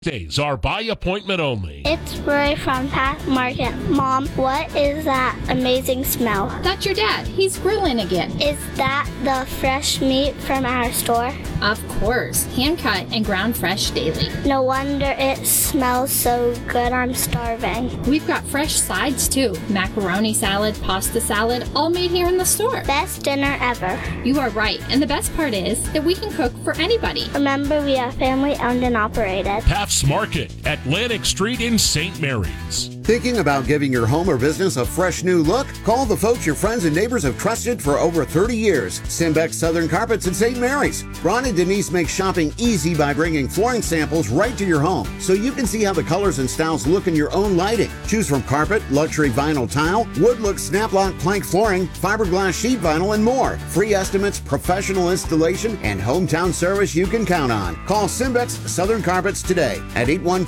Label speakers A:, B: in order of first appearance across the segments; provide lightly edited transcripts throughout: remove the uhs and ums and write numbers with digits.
A: Days are by appointment only.
B: It's Roy from Path Market. Mom, what is that amazing smell?
C: That's your dad. He's grilling again.
B: Is that the fresh meat from our store?
C: Of course. Hand cut and ground fresh daily.
B: No wonder it smells so good. I'm starving.
C: We've got fresh sides too. Macaroni salad, pasta salad, all made here in the store.
B: Best dinner ever.
C: You are right. And the best part is that we can cook for anybody.
B: Remember, we are family owned and operated.
A: Path's Market, Atlantic Street in St. Mary's.
D: Thinking about giving your home or business a fresh new look? Call the folks your friends and neighbors have trusted for over 30 years. Simbex Southern Carpets in St. Mary's. Ron and Denise make shopping easy by bringing flooring samples right to your home so you can see how the colors and styles look in your own lighting. Choose from carpet, luxury vinyl tile, wood look snap lock plank flooring, fiberglass sheet vinyl, and more. Free estimates, professional installation, and hometown service you can count on. Call Simbex Southern Carpets today at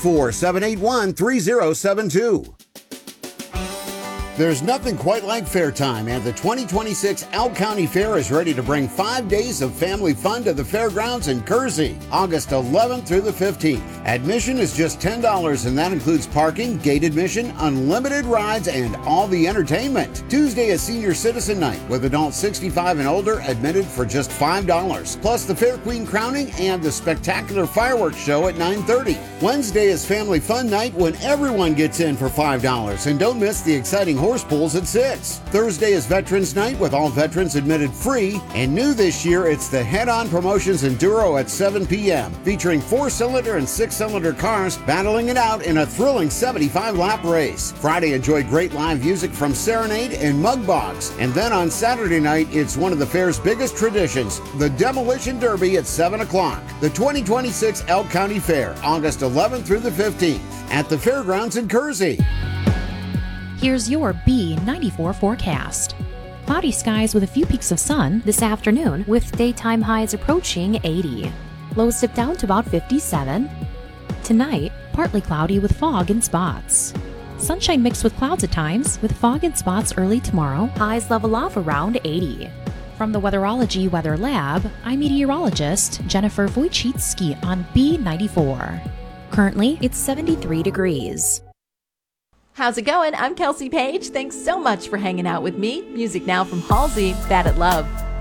D: 814-781-3072. There's nothing quite like fair time, and the 2026 Elk County Fair is ready to bring 5 days of family fun to the fairgrounds in Kersey, August 11th through the 15th. Admission is just $10, and that includes parking, gate admission, unlimited rides, and all the entertainment. Tuesday is Senior Citizen Night, with adults 65 and older admitted for just $5, plus the Fair Queen crowning and the spectacular fireworks show at 9:30. Wednesday is Family Fun Night, when everyone gets in for $5, and don't miss the exciting horse pulls at 6. Thursday is Veterans Night, with all veterans admitted free, and new this year, it's the Head On Promotions Enduro at 7 p.m., featuring 4-cylinder and 6-cylinder cars battling it out in a thrilling 75-lap race. Friday, enjoy great live music from Serenade and Mugbox, and then on Saturday night, it's one of the fair's biggest traditions, the Demolition Derby at 7 o'clock. The 2026 Elk County Fair, August 11th through the 15th, at the fairgrounds in Kersey.
E: Here's your B94 forecast. Cloudy skies with a few peaks of sun this afternoon, with daytime highs approaching 80. Lows dip down to about 57. Tonight, partly cloudy with fog in spots. Sunshine mixed with clouds at times, with fog in spots early tomorrow. Highs level off around 80. From the Weatherology Weather Lab, I'm meteorologist Jennifer Wojcicki on B94. Currently, it's 73 degrees.
F: How's it going? I'm Kelsey Page. Thanks so much for hanging out with me. Music now from Halsey, Bad at Love.